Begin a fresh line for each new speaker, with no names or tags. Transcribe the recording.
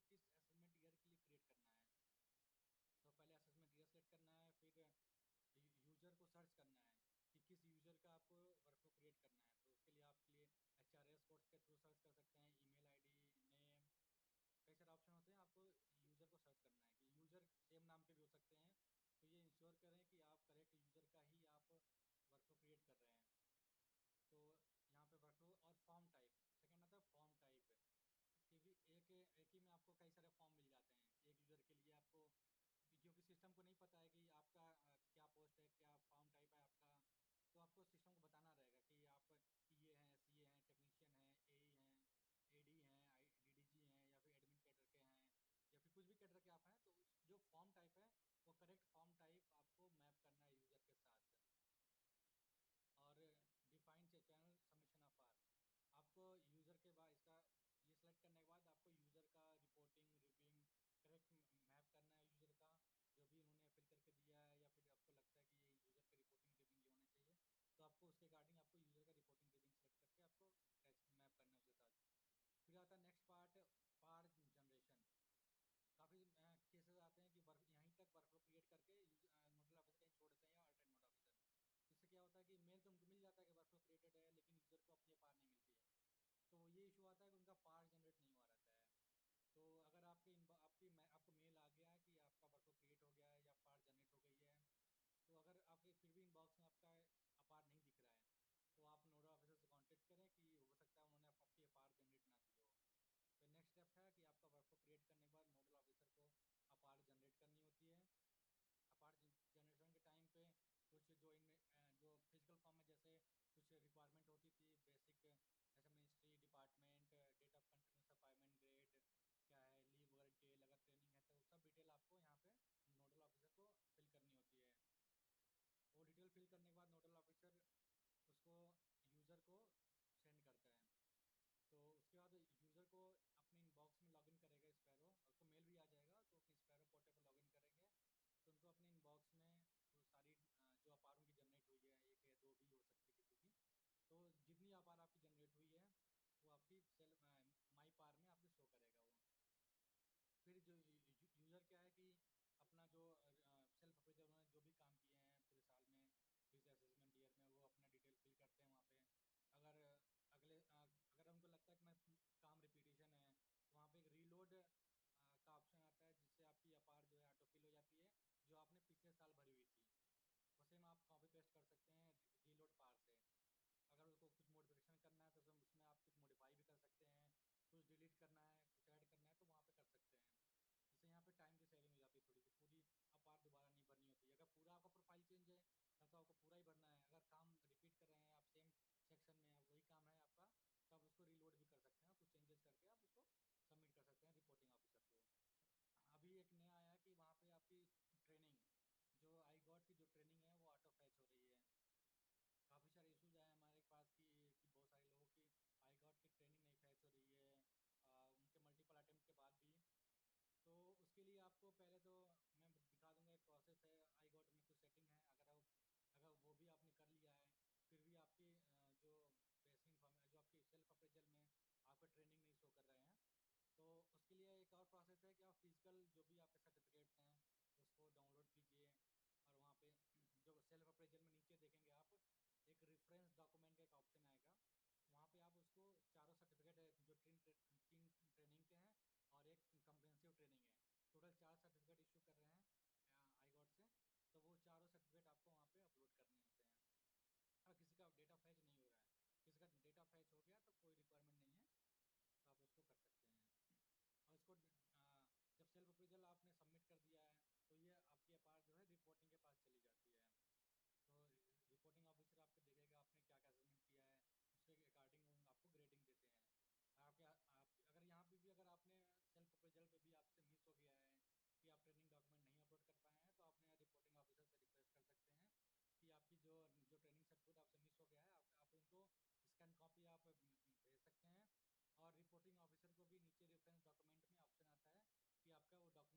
किस assessment year के लिए क्रिएट करना है। तो पहले असेसमेंट ईयर सेलेक्ट करना है, फिर यूजर को सर्च करना है कि किस यूजर का आपको वर्कफ्लो क्रिएट करना है। तो उसके लिए आपके लिए HRS कोड्स के थ्रू सर्च कर सकते हैं, ईमेल आईडी, नेम, कई सारे ऑप्शन होते हैं। आपको यूजर को सर्च करना है कि यूजर सेम नाम के भी हो सकते हैं, तो ये इंश्योर करें कि आप करेक्ट यूजर का ही आप वर्कफ्लो क्रिएट कर रहे हैं। तो यहाँ पे वर्कफ्लो और फॉर्म टाइप, सेकंड आता है फॉर्म टाइप, क्योंकि एक ही में आपको कई सारे फॉर्म मिल जाते हैं एक यूज़र के लिए। आपको क्योंकि सिस्टम को नहीं पता है कि आपका क्या पोस्ट है, क्या फॉर्म टाइप है आपका, तो आपको सिस्टम को बताना रहेगा कि आप टीए हैं, सीए हैं, टेक्नीशियन हैं, एई हैं, एडी हैं, डीडीजी हैं, या फिर एडमिन कैडर के हैं, या फिर कुछ भी कैडर के आप हैं। तो जो फॉर्म टाइप है वो करेक्ट फॉर्म टाइप आपको मैप करना है यूज़र के साथ। और define channel submission of are, आपको यूज़र के बाद इसका ये सेलेक्ट करने के बाद आपको यूज़र का रिपोर्टिंग रिव्यूइंग करेक्ट मैप करना है यूज़र का, जो भी उन्होंने फिल करके दिया है, या फिर आपको लगता है कि ये यूज़र का रिपोर्टिंग रिव्यूइंग ये होना चाहिए, तो आपको उसके अकॉर्डिंग आपको यूज़र का रिपोर्टिंग रिव्यूइंग सेलेक्ट करके आपको टेक्स्ट मैप करना है उसके साथ। फिर आता है नेक्स्ट पार्ट, पार जनरेशन। काफ़ी केसेस आते हैं कि वर्क यहीं तक वर्कफ्लो क्रिएट करके नोडल ऑफिसर कहीं छोड़ देते हैं या अल्टरनेट नोड ऑफिसर। तो इससे क्या होता है कि मेल तो उनको मिल जाता है कि वर्कफ्लो क्रिएटेड है, लेकिन यूज़र को अपनी पार नहीं मिलती है। तो ये इशू आता है कि उनका पार जनरेट नहीं हुआ रहता है। तो अगर आपको मेल आ गया है कि आपका वर्कफ्लो क्रिएट हो गया है या पार जनरेट हो गई है, तो अगर आपके फिर भी इनबॉक्स में आपका अपार नहीं दिख रहा है, तो आप नोडल ऑफिसर से कांटेक्ट करें कि हो सकता है उन्होंने आपकी अपार जनरेट ना की हो। फिर नेक्स्ट स्टेप है कि आपका वर्कफ्लो क्रिएट करने के बाद नोडल ऑफिसर को अपार जनरेट करनी होती है। अपार जनरेशन के टाइम पे कुछ जो इनमें जो फिजिकल फॉर्म में जैसे कुछ रिक्वायरमेंट होती थी बेसिक, जैसे ministry department, date of continuous apartment, grade क्या है, लीव वगैरह डिटेल, अगर ट्रेनिंग है तो सब डिटेल आपको यहाँ पे नोडल ऑफिसर को फिल करनी होती है। वो डिटेल फिल करने के बाद नोडल ऑफिसर उसको यूज़र को सेंड करता है। तो उसके बाद यूज़र को अपने इनबॉक्स में लॉगिन करेगा स्पैरो, उसको मेल भी आ जाएगा, तो अपने स्पैरो पोर्टल पर लॉगिन करेंगे तो उनको अपने इनबॉक्स में वो सारी जो अपार उनकी जनरेट हुई है, एक है दो भी हो सकती है किसी की, तो जितनी अपार आपकी जनरेट हुई है वो आपकी सेल माई पार में आपके शो करेगा वो। फिर जो यूज़र क्या है कि अपना जो सेल्फ अप्रेजल उन्होंने जो भी काम किए हैं पूरे साल में, इस असेसमेंट ईयर में, वो अपना डिटेल फिल करते हैं वहाँ पे। अगर अगर उनको लगता है कि मैं काम रिपीटेशन है, तो वहाँ पे एक रीलोड का ऑप्शन आता है, जिससे आपकी अपार जो है ऑटो फिल हो जाती है, जो आपने पिछले साल भरी हुई थी। उसे में आप कॉपी पेस्ट कर सकते हैं रीलोड पार से। अगर उसको कुछ मॉडिफिकेशन करना है तो उसमें आप कुछ मॉडिफाई भी कर सकते हैं, कुछ डिलीट करना है, कुछ ऐड करना है, तो वहाँ पे कर सकते हैं। इससे यहाँ पे टाइम की सेविंग हो जाती है थोड़ी सी, पूरी अपार दोबारा नहीं भरनी होती है। अगर पूरा आपका प्रोफाइल चेंज है तब तो आपको पूरा ही भरना है, अगर काम रिपीट कर रहे हैं आप सेम सेक्शन में, आप वही काम है आपका, तो आप उसको रीलोड भी कर सकते हैं, कुछ चेंजेस करके आप उसको सबमिट कर सकते हैं रिपोर्टिंग ऑफिसर को। अभी एक नया आया कि वहाँ पे आपकी ट्रेनिंग, जो आई गॉट की जो ट्रेनिंग है वो ऑटो फैच हो रही है। काफ़ी सारे इश्यूज आए हमारे पास कि बहुत सारे लोगों की आई गॉट की ट्रेनिंग नहीं फैच हो रही है, उनके मल्टीपल अटेम्प्ट के बाद भी। तो उसके लिए आपको पहले तो मैं दिखा दूंगा, एक प्रोसेस है आई गॉट में, कुछ सेटिंग है, अगर वो भी आपने कर लिया है, फिर भी आपकी जो बेसिक इन्फॉर्मेशन जो आपकी सेल्फ अप्रेजल में आपका ट्रेनिंग नहीं शो कर रहे हैं, तो उसके लिए एक और प्रोसेस है कि आप फिजिकल जो भी आपके सर्टिफिकेट्स हैं उसको डाउनलोड कीजिए, और वहाँ पे जो सेल्फ अप्रेजल में नीचे देखेंगे आप, एक रेफरेंस डॉक्यूमेंट का एक ऑप्शन आएगा, वहाँ पे आप उसको चारों सर्टिफिकेट है जो तीन ट्रेनिंग के हैं और एक कंप्रेहेंसिव ट्रेनिंग है, टोटल 4 सर्टिफिकेट इशू कर रहे हैं आई गॉट से, तो वो चारों सर्टिफिकेट आपको वहाँ पे अपलोड करने होते हैं। और किसी का डेटा फैच नहीं हो रहा है, किसी का डेटा फैच हो गया तो कोई रिक्वायरमेंट नहीं